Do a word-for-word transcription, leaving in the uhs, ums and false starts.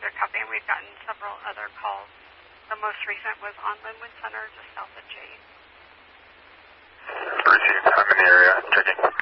are copying. We've gotten several other calls. The most recent was on Linwood Center, just south of Jade. Received. I'm in the area. Checking.